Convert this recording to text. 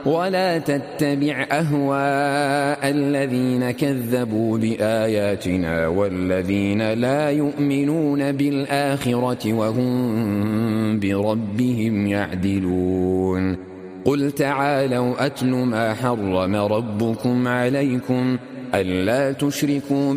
ولا تتبع أهواء الذين كذبوا بآياتنا والذين لا يؤمنون بالآخرة وهم بربهم يعدلون. قل تعالوا أتل ما حرم ربكم عليكم ألا تشركوا